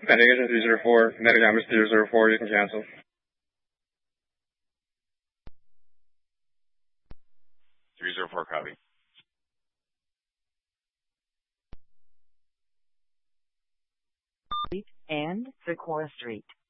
Navigation 304, Metagamma 004, you can cancel. Copy. And Sequoia Street.